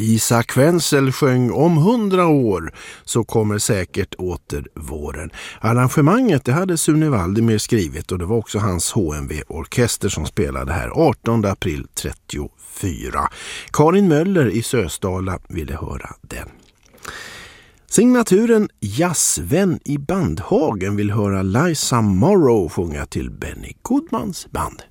Isak Wenzel sjöng Om 100 år så kommer säkert åter våren. Arrangemanget det hade Sune Waldemir skrivit och det var också hans HMV-orkester som spelade här 18 april 34. Karin Möller i Sösdala ville höra den. Signaturen Jazzvän i Bandhagen vill höra Liza Morrow sjunga till Benny Goodmans band.